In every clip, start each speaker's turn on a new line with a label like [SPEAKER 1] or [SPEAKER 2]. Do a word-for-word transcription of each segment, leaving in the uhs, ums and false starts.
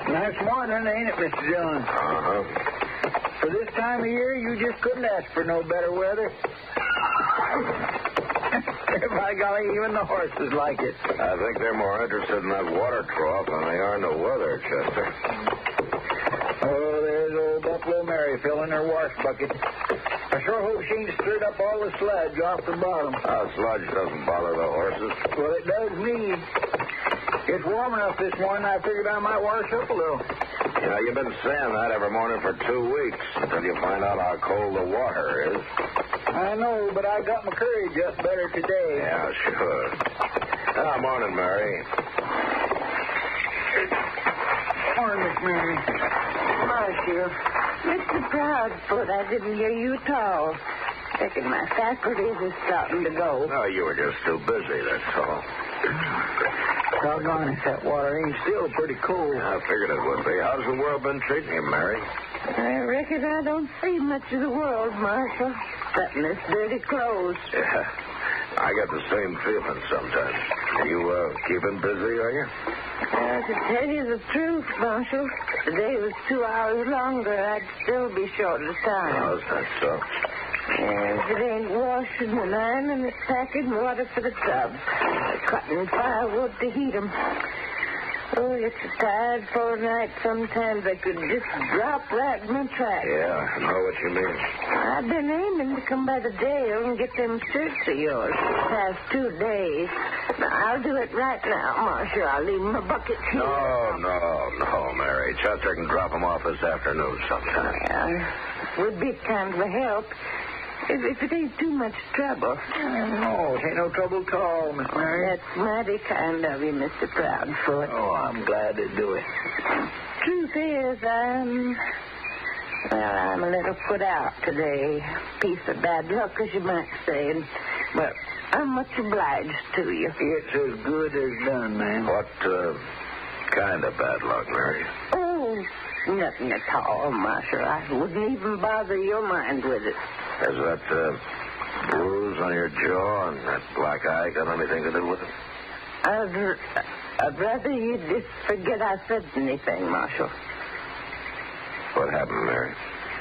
[SPEAKER 1] Nice morning, ain't it, Mister Dillon?
[SPEAKER 2] Uh-huh.
[SPEAKER 1] For this time of year, you just couldn't ask for no better weather. By golly, even the horses like it.
[SPEAKER 2] I think they're more interested in that water trough than they are in the weather, Chester.
[SPEAKER 1] Oh, there's old Buffalo Mary filling her wash bucket. I sure hope she ain't stirred up all the sludge off the bottom.
[SPEAKER 2] Uh, sludge doesn't bother the horses.
[SPEAKER 1] Well, it does me. It's warm enough this morning, I figured I might wash up a little.
[SPEAKER 2] You know, you've been saying that every morning for two weeks until you find out how cold the water is.
[SPEAKER 1] I know, but I got my courage up better today.
[SPEAKER 2] Yeah, sure. Ah, morning, Mary.
[SPEAKER 1] Morning, Miss Mary.
[SPEAKER 3] Marshal, Mister Proudfoot, I didn't hear you at all. Reckon my faculties are starting to go.
[SPEAKER 2] No, you were just too busy, that's all.
[SPEAKER 1] Doggone it, that water ain't still pretty cold.
[SPEAKER 2] I figured it would be. How's the world been treating you, Mary?
[SPEAKER 3] I reckon I don't see much of the world, Marshal. Except in this dirty clothes.
[SPEAKER 2] Yeah, I get the same feeling sometimes. You, uh, keeping busy, are you?
[SPEAKER 3] Well, to tell you the truth, Marshal, if the day was two hours longer, I'd still be short of time.
[SPEAKER 2] How's that so?
[SPEAKER 3] Yes, it ain't washing and ironing, it's packing water for the tubs. Cutting firewood to heat 'em. Oh, it's a tired full night. Sometimes I could just drop right in my tracks.
[SPEAKER 2] Yeah, I know what you mean.
[SPEAKER 3] I've been aiming to come by the jail and get them shirts of yours for the past two days. Now, I'll do it right now, Marshal. I'll leave my buckets here.
[SPEAKER 2] No, no, no, Mary. Chester can drop them off this afternoon sometime.
[SPEAKER 3] Well, would be kind of a help. If, if it ain't too much trouble.
[SPEAKER 1] No, it ain't no trouble at all, Miss Mary.
[SPEAKER 3] That's mighty kind of you, Mister Proudfoot.
[SPEAKER 1] Oh, I'm glad to do it.
[SPEAKER 3] Truth is, I'm... Well, I'm a little put out today. Piece of bad luck, as you might say. And, well, I'm much obliged to you.
[SPEAKER 1] It's as good as done, ma'am.
[SPEAKER 2] What, uh, kind of bad luck, Mary?
[SPEAKER 3] Oh, nothing at all, Marshal. I wouldn't even bother your mind with it.
[SPEAKER 2] Has that, uh, bruise on your jaw and that black eye got anything to do with it?
[SPEAKER 3] I'd, I'd rather you just forget I said anything, Marshal.
[SPEAKER 2] What happened, Mary?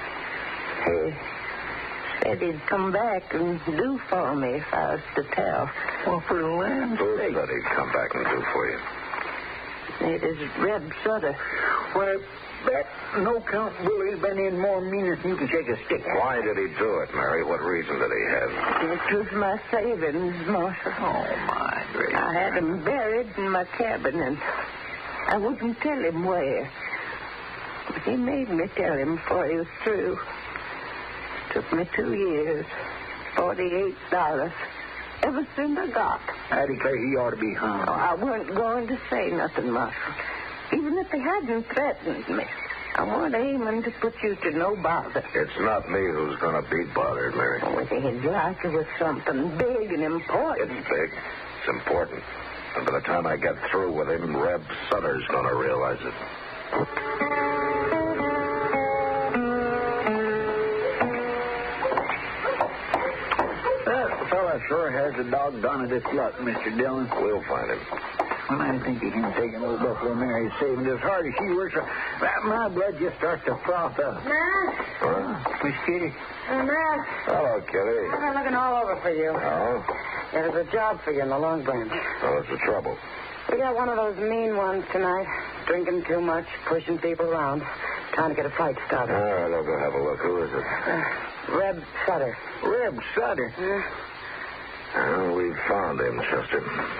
[SPEAKER 3] He said he'd come back and do for me if I was to tell.
[SPEAKER 1] Well, for the land's
[SPEAKER 2] Who
[SPEAKER 1] sake.
[SPEAKER 2] said he'd come back and do for you?
[SPEAKER 3] It is Reb Sutter.
[SPEAKER 1] Well, that no-count bully's been in more meanness than you can shake a stick at.
[SPEAKER 2] Why did he do it, Mary? What reason did he have?
[SPEAKER 3] It was my savings, Marshal.
[SPEAKER 1] Oh, my gracious.
[SPEAKER 3] I had him buried in my cabin, and I wouldn't tell him where. But he made me tell him before he was through. Took me two years, forty-eight dollars. Everything I got.
[SPEAKER 1] I declare he ought to be hung.
[SPEAKER 3] Oh, I weren't going to say nothing, Marshal. Even if they hadn't threatened me. I wasn't aiming to put you to no bother.
[SPEAKER 2] It's not me who's going to be bothered, Mary.
[SPEAKER 3] Oh, he'd like it was something big and important.
[SPEAKER 2] It's big. It's important. And by the time I get through with him, Reb Sutter's going to realize it.
[SPEAKER 1] That fella sure has a doggonedest luck, Mister Dillon.
[SPEAKER 2] We'll find him.
[SPEAKER 1] When I think of him taking old Buffalo Mary's savings as hard as she works, that my blood just starts to froth up.
[SPEAKER 3] Ma?
[SPEAKER 2] Huh?
[SPEAKER 1] Miss Kitty?
[SPEAKER 3] Uh, Ma?
[SPEAKER 2] Hello, Kitty.
[SPEAKER 3] I've been looking all over for you.
[SPEAKER 2] Oh?
[SPEAKER 3] There's a job for you in the Long Branch.
[SPEAKER 2] Oh, what's the trouble?
[SPEAKER 3] We got one of those mean ones tonight. Drinking too much, pushing people around, trying to get a fight started.
[SPEAKER 2] All right, I'll go have a look. Who is it?
[SPEAKER 3] Uh, Reb Sutter.
[SPEAKER 1] Reb Sutter?
[SPEAKER 3] Yeah.
[SPEAKER 2] Well, we found him, Chester.